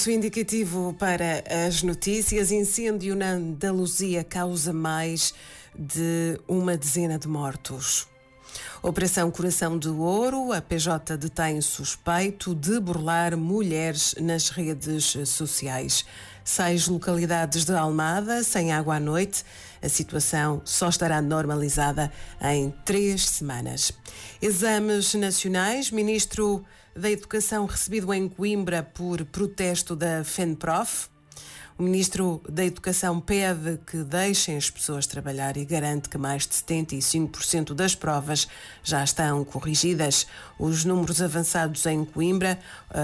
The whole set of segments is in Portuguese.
Indicativo para as notícias: incêndio na Andaluzia causa mais de uma dezena de mortos. Operação Coração de Ouro: a PJ detém suspeito de burlar mulheres nas redes sociais. 6 localidades de Almada sem água à noite. A situação só estará normalizada em 3 semanas. Exames nacionais: Ministro da Educação recebido em Coimbra por protesto da FENPROF. O Ministro da Educação pede que deixem as pessoas trabalhar e garante que mais de 75% das provas já estão corrigidas. Os números avançados em Coimbra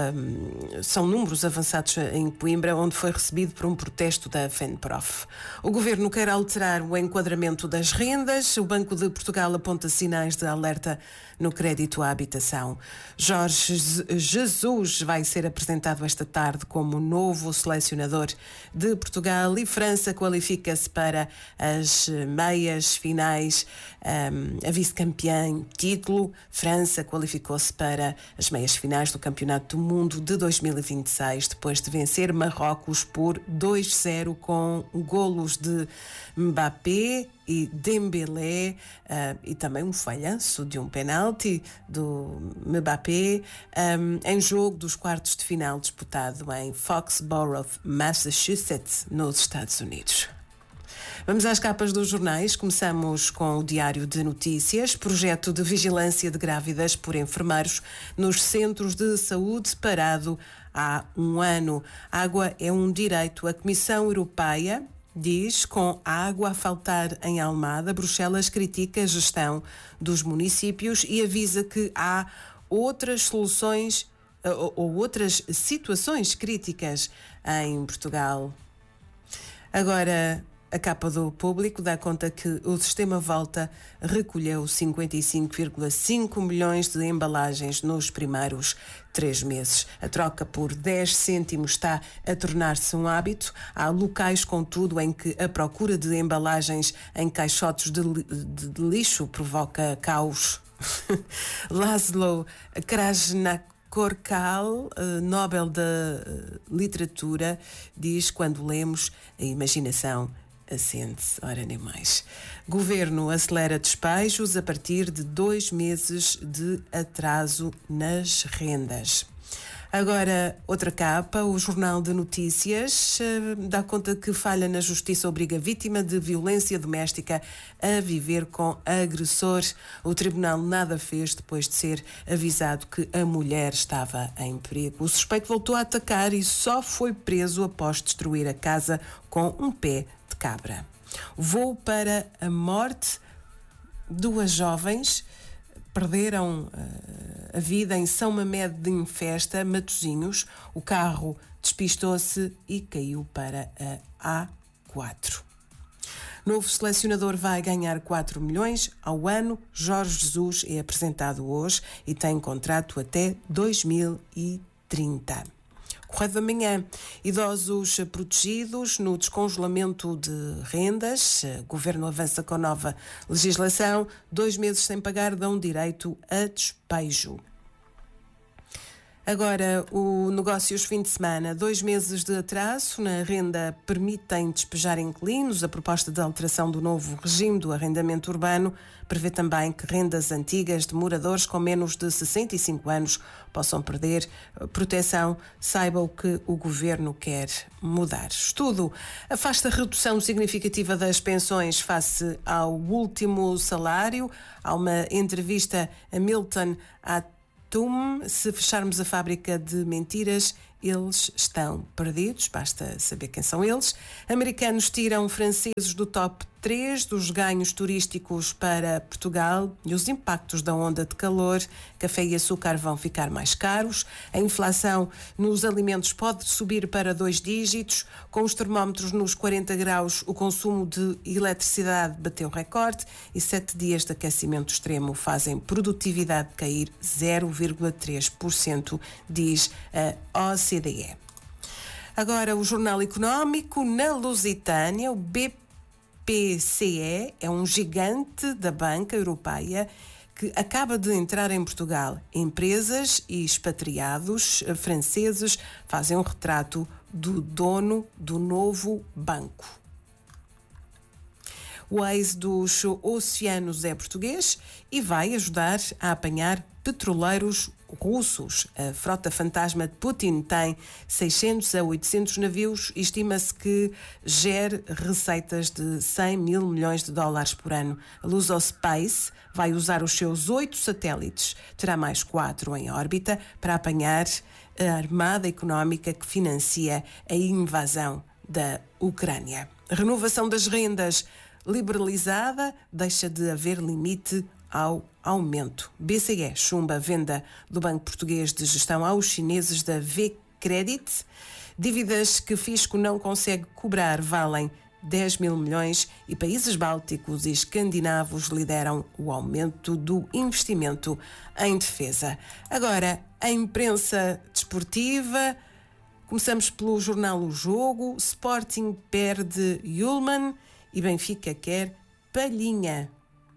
são números avançados em Coimbra, onde foi recebido por um protesto da FENPROF. O Governo quer alterar o enquadramento das rendas. O Banco de Portugal aponta sinais de alerta no crédito à habitação. Jorge Jesus vai ser apresentado esta tarde como novo selecionador de Portugal, e França qualifica-se para as meias finais. A vice-campeã em título, França, qualificou-se para as meias finais do Campeonato do Mundo de 2026, depois de vencer Marrocos por 2-0 com golos de Mbappé e Dembélé, e também um falhanço de um penalti do Mbappé, em jogo dos quartos de final disputado em Foxborough, Massachusetts, nos Estados Unidos. Vamos às capas dos jornais. Começamos com o Diário de Notícias. Projeto de vigilância de grávidas por enfermeiros nos centros de saúde parado há 1 ano. Água é um direito. A Comissão Europeia diz: com a água a faltar em Almada, Bruxelas critica a gestão dos municípios e avisa que há outras soluções ou outras situações críticas em Portugal. Agora, a capa do Público dá conta que o Sistema Volta recolheu 55,5 milhões de embalagens nos primeiros 3 meses. A troca por 10 cêntimos está a tornar-se um hábito. Há locais, contudo, em que a procura de embalagens em caixotes de lixo provoca caos. Laszlo Krasznakorkal, Nobel da Literatura, diz: quando lemos, a imaginação acende-se. Ora, nem mais. Governo acelera despejos a partir de 2 meses de atraso nas rendas. Agora, outra capa, o Jornal de Notícias dá conta que falha na justiça obriga a vítima de violência doméstica a viver com agressor. O tribunal nada fez depois de ser avisado que a mulher estava em perigo. O suspeito voltou a atacar e só foi preso após destruir a casa com um pé de cabra. Voo para a morte: 2 jovens perderam a vida em São Mamede de Infesta, Matosinhos. O carro despistou-se e caiu para a A4. Novo selecionador vai ganhar 4 milhões ao ano. Jorge Jesus é apresentado hoje e tem contrato até 2030. Correio da Manhã: idosos protegidos no descongelamento de rendas. Governo avança com nova legislação. 2 meses sem pagar dão direito a despejo. Agora, o Negócios fim de semana: 2 meses de atraso na renda permitem despejar inquilinos. A proposta de alteração do novo regime do arrendamento urbano prevê também que rendas antigas de moradores com menos de 65 anos possam perder proteção. Saiba o que o Governo quer mudar. Estudo afasta a redução significativa das pensões face ao último salário. Há uma entrevista a Milton se fecharmos a fábrica de mentiras, eles estão perdidos. Basta saber quem são eles. Americanos tiram franceses do top 3 dos ganhos turísticos para Portugal. E os impactos da onda de calor: café e açúcar vão ficar mais caros. A inflação nos alimentos pode subir para 2 dígitos. Com os termómetros nos 40 graus, o consumo de eletricidade bateu recorde e 7 dias de aquecimento extremo fazem produtividade cair 0,3%, diz a OCDE. Agora, o Jornal Económico: na Lusitânia, o BPCE é um gigante da banca europeia que acaba de entrar em Portugal. Empresas e expatriados franceses fazem um retrato do dono do novo banco. O ex dos oceanos é português e vai ajudar a apanhar petroleiros russos. A frota fantasma de Putin tem 600 a 800 navios e estima-se que gere receitas de 100 mil milhões de dólares por ano. A Lusospace vai usar os seus 8 satélites, terá mais 4 em órbita para apanhar a armada económica que financia a invasão da Ucrânia. A renovação das rendas liberalizada, deixa de haver limite ao aumento. BCE chumba a venda do Banco Português de Gestão aos chineses da V-Credit. Dívidas que fisco não consegue cobrar valem 10 mil milhões e países bálticos e escandinavos lideram o aumento do investimento em defesa. Agora, a imprensa desportiva. Começamos pelo jornal O Jogo. Sporting perde Yulman e Benfica quer Palhinha.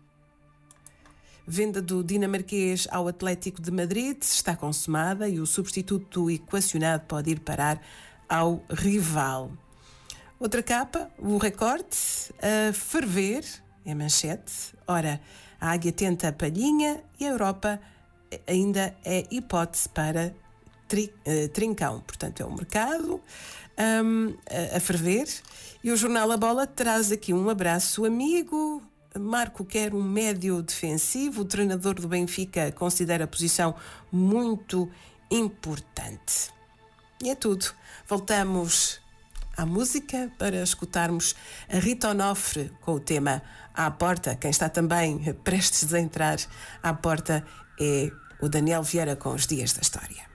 Venda do dinamarquês ao Atlético de Madrid está consumada e o substituto equacionado pode ir parar ao rival. Outra capa, o Recorte, a ferver, é manchete. Ora, a Águia tenta a Palhinha e a Europa ainda é hipótese para Trincão. Portanto, é o mercado a ferver. E o jornal A Bola traz aqui um abraço amigo. Marco quer um médio defensivo. O treinador do Benfica considera a posição muito importante. E é tudo. Voltamos à música para escutarmos a Rita Onofre com o tema À Porta. Quem está também prestes a entrar à porta é o Daniel Vieira com Os Dias da História.